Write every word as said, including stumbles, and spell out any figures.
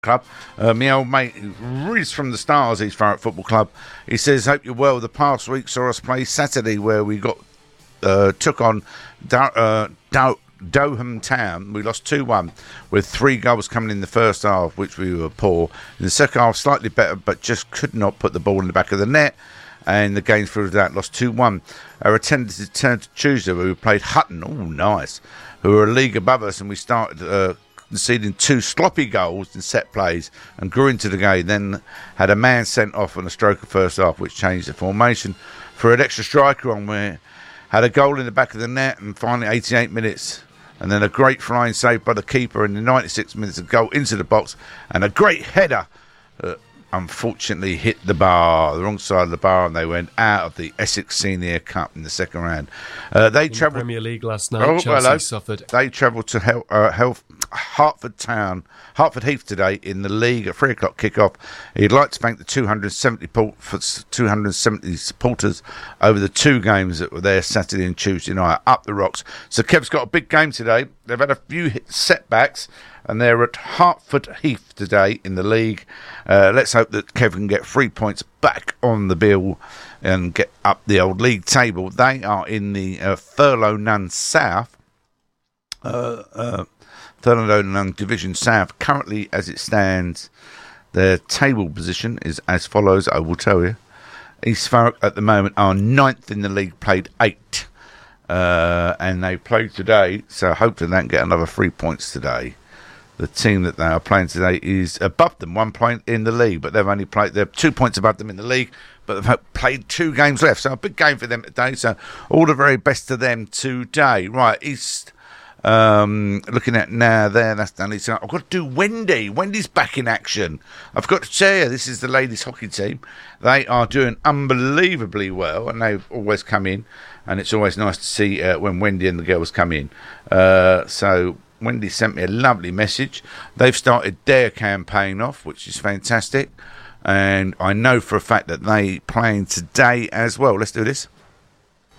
Club. Uh, my old mate, Reese from the Stars, East Thurrock Football Club. He says, hope you're well. The past week saw us play Saturday where we got uh, took on Do- uh, Do- Doham Town. We lost two one with three goals coming in the first half, which we were poor. In the second half, slightly better, but just could not put the ball in the back of the net. And the game through that lost two one. Our attendance returned to Tuesday where we played Hutton. Oh, nice. Who were a league above us, and we started uh, conceding two sloppy goals in set plays and grew into the game. Then had a man sent off on a stroke of first half, which changed the formation for an extra striker on. We had a goal in the back of the net, and finally eighty-eight minutes. And then a great flying save by the keeper in the ninety-six minutes, a goal into the box, and a great header that unfortunately hit the bar, the wrong side of the bar, and they went out of the Essex Senior Cup in the second round. Uh, they in travelled the Premier League last night. Oh, Chelsea hello. suffered. They travelled to Hel- uh, Hel- Hertford Town, Hertford Heath today in the league at three o'clock kick-off. He'd like to thank the two hundred seventy, port- two hundred seventy supporters over the two games that were there Saturday and Tuesday night up the rocks. So Kev's got a big game today. They've had a few setbacks, and they're at Hertford Heath today in the league. Uh, let's hope that Kev can get three points back on the bill and get up the old league table. They are in the uh, Thurlow Nunn South. Uh, uh, Thurlow Nunn Division South. Currently, as it stands, their table position is as follows, I will tell you. East Thurrock at the moment are ninth in the league, played eight. Uh, and they played today, so hopefully they can get another three points today. The team that they are playing today is above them, one point in the league, but they've only played, they're two points above them in the league, but they've played two games left, so a big game for them today, so all the very best to them today. Right, East, um, looking at now there, that's done. So I've got to do Wendy. Wendy's back in action. I've got to tell you, this is the ladies hockey team. They are doing unbelievably well, and they've always come in, and it's always nice to see uh, when Wendy and the girls come in. Uh, so Wendy sent me a lovely message. They've started their campaign off, which is fantastic. And I know for a fact that they playing today as well. Let's do this.